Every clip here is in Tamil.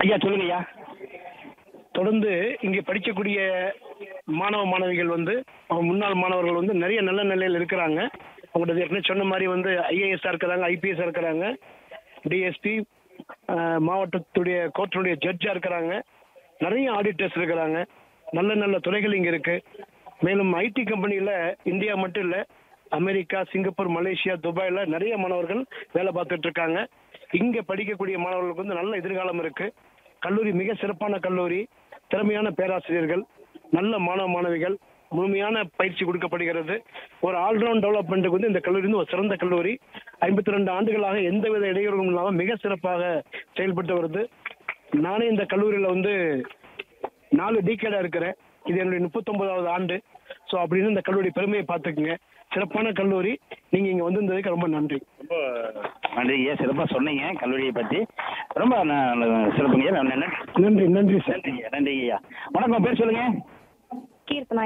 ஐயா சொல்லுங்க ஐயா. தொடர்ந்து இங்கே படிக்கக்கூடிய மாணவ மாணவிகள் முன்னாள் மாணவர்கள் நிறைய நல்ல நிலையில் இருக்கிறாங்க. அவங்களது ஏற்கனவே சொன்ன மாதிரி ஐஏஎஸ்ஸாக இருக்கிறாங்க, ஐபிஎஸ்ஸாக இருக்கிறாங்க, டிஎஸ்பி, மாவட்டத்துடைய கோர்ட்டினுடைய ஜட்ஜாக இருக்கிறாங்க, நிறைய ஆடிட்டர்ஸ் இருக்கிறாங்க. நல்ல நல்ல துறைகள் இங்கே இருக்கு. மேலும் ஐடி கம்பெனியில் இந்தியா மட்டும் இல்லை, அமெரிக்கா, சிங்கப்பூர், மலேசியா, துபாயில் நிறைய மாணவர்கள் வேலை பார்த்துட்டு இருக்காங்க. இங்கே படிக்கக்கூடிய மாணவர்களுக்கு நல்ல எதிர்காலம் இருக்கு. கல்லூரி மிக சிறப்பான கல்லூரி, திறமையான பேராசிரியர்கள், நல்ல மாணவ மாணவிகள், முழுமையான பயிற்சி கொடுக்கப்படுகிறது. ஒரு ஆல்ரவுண்ட் டெவலப்மெண்ட்டுக்கு இந்த கல்லூரி ஒரு சிறந்த கல்லூரி. 52 ஆண்டுகளாக எந்தவித இடையூறுகளும் இல்லாமல் மிக சிறப்பாக செயல்பட்டு வருது. நானே இந்த கல்லூரியில் 4 டிகேடா இருக்கிறேன். இது என்னுடைய 39வது ஆண்டு. ஸோ அப்படின்னு இந்த கல்லூரி பெருமையை பார்த்துக்குங்க. சிறப்பான கல்லூரி. நீங்க இங்க வந்திருந்ததுக்கு ரொம்ப நன்றி. ரொம்ப நன்றி ஐயா, சிறப்பாக சொன்னீங்க கல்லூரியை பற்றி. ரொம்ப சிறப்புங்க ஐயா. நன்றி நன்றி சார். நன்றி ஐயா. வணக்கம், பேர் சொல்லுங்க. கீர்த்தனா.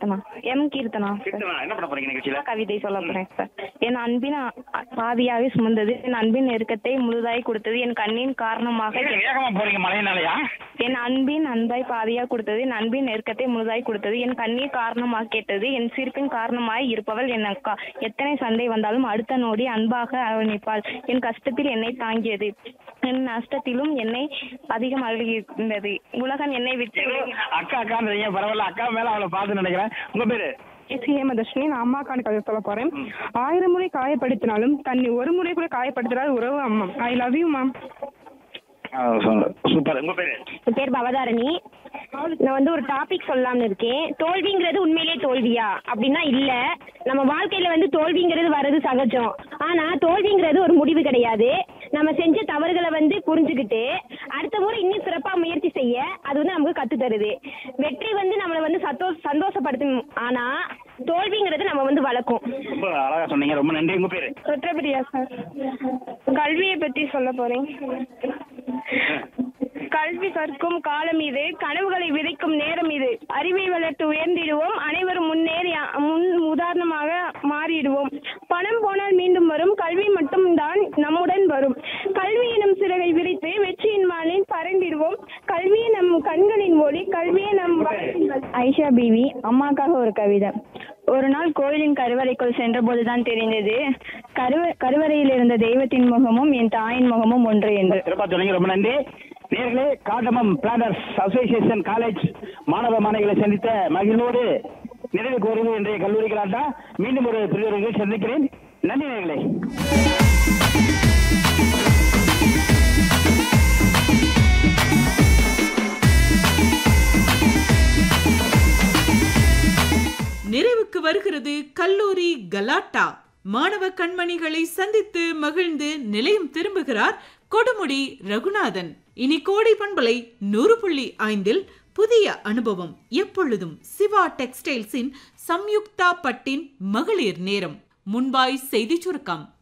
என்ன பண்ண போறீங்க நிகழ்ச்சியில? கவிதை சொல்ல போறேன் சார். என் அன்பின் பாதியாவே சுமந்தது, என் அன்பின் நெருக்கத்தை முழுதாய் கொடுத்தது, என் கண்ணின் காரணமாக. வேகமா போறீங்க, மழையினாலயா? என் அன்பின் அன்பாய் பாதியா கொடுத்தது, என் அன்பின் நெருக்கத்தை முழுதாய் கொடுத்தது, என் கண்ணீர் காரணமாக கேட்டது, என் சிரிப்பின் காரணமாய் இருப்பவள் என் அக்கா. எத்தனை சண்டை வந்தாலும் அடுத்த நொடி அன்பாக அரவணைப்பாள். என் கஷ்டத்தில் என்னை தாங்கியது, என் நஷ்டத்திலும் என்னை அதிகம் அழுகின்றது. உலகம் என்னை விட்டு அக்கா பரவாயில்ல, அக்கா மேல அவளை பார்த்து நினைக்கிறேன். உங்க பேரு? ஹேமதர்ஷினி. நான் அம்மாக்கான கதை சொல்ல போறேன். 1000 முறை காயப்படுத்தினாலும் தன்னை ஒரு முறை கூட காயப்படுத்தினாலும் உறவு அம்மா. I love you ma'am. Super. உங்க பேரு? என் பேர் பவதாரணி. நான் ஒரு டாபிக் சொல்லலாம்னு இருக்கேன். தோல்விங்கிறது உண்மையிலேயே தோல்வியா அப்படின்னா இல்ல. நம்ம வாழ்க்கையில தோல்விங்கிறது வர்றது சகஜம். ஆனா தோல்விங்கிறது ஒரு முடிவு கிடையாது. நம்ம செஞ்ச தவறுகளை புரிஞ்சுக்கிட்டு அடுத்த முறை இன்னும் சிறப்பா முயற்சி செய்ய அது நமக்கு கத்து தருது. வெற்றி நம்மளை சந்தோஷப்படுத்தும். ஆனா தோல்விங்கிறது நம்ம வளர்க்கும். ரொம்ப அழகா சொன்னீங்க, ரொம்ப நன்றி. உங்க பேரு? ருத்ரபிரியா சார். கல்வியை பத்தி சொல்ல போறேன். கல்வி கற்கும் காலம் இது, கனவுகளை விதைக்கும் நேரம் இது. அறிவை வளர்த்து உயர்ந்திடுவோம், அனைவரும் முன் உதாரணமாக மாறிடுவோம். பணம் போனால் மீண்டும் வரும், கல்வி மட்டும் தான் நம்முடன் வரும். கல்வி எனும் சிறகை விரித்து வெற்றியின் வானில் பறந்திடுவோம். கல்வியை நம் கண்களின் ஒளி, கல்வியை நம். ஐஷா பிவி. அம்மாக்காக ஒரு கவிதை. ஒரு நாள் கோயிலின் கருவறைக்குள் சென்ற போதுதான் தெரிந்தது, கருவறையில் இருந்த தெய்வத்தின் முகமும் என் தாயின் முகமும் ஒன்று என்று. சிறப்பாக சொன்னீங்க, ரொம்ப நன்றி. நேர்களே, காட்டமம் பிளானர்ஸ் அசோசியேஷன் காலேஜ் மாணவ மாணவிகளை சந்தித்த மகிழ்வோடு நிறைவு கோருவது இன்றைய கல்லூரி கலாட்டா. மீண்டும் ஒரு பிரிவு சந்திக்கிறேன். நன்றி நேர்களே. நிறைவுக்கு வருகிறது கல்லூரி கலாட்டா. மாணவ கண்மணிகளை சந்தித்து மகிழ்ந்து நிலையம் திரும்புகிறார் கொடுமுடி ரகுநாதன். இனி கோடை பண்பலை 100.5 புதிய அனுபவம். எப்பொழுதும் சிவா டெக்ஸ்டைல்ஸின் சம்யுக்தா பட்டின் மகளிர் நேரம். முன்பாய் செய்தி சுருக்கம்.